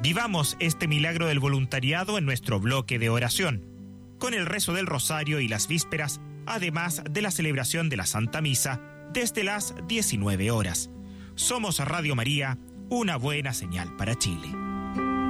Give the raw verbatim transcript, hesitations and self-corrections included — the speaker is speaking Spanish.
Vivamos este milagro del voluntariado en nuestro bloque de oración, con el rezo del rosario y las vísperas, además de la celebración de la Santa Misa desde las diecinueve horas. Somos Radio María, una buena señal para Chile.